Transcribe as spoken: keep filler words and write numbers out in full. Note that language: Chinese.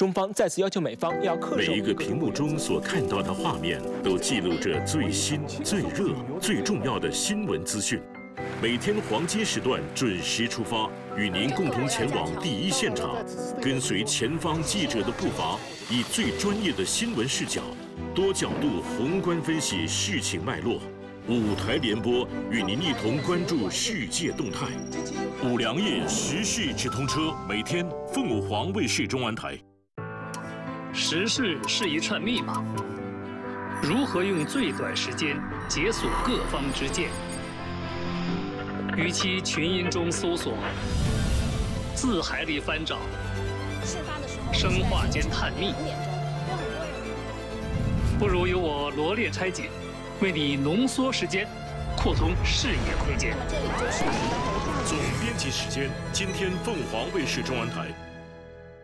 中方再次要求美方要恪守。 每一个屏幕中所看到的画面，都记录着最新、最热、最重要的新闻资讯。每天黄金时段准时出发，与您共同前往第一现场，跟随前方记者的步伐，以最专业的新闻视角，多角度宏观分析事情脉络。五台联播与您一同关注世界动态。五粮液时事直通车，每天凤舞凰卫视中文台。 时事是一串密码，如何用最短时间解锁各方之见？与其群音中搜索，字海里翻找，生化间探秘，不如由我罗列拆解，为你浓缩时间，扩通视野空间。 总编辑时间，今天凤凰卫视中文台。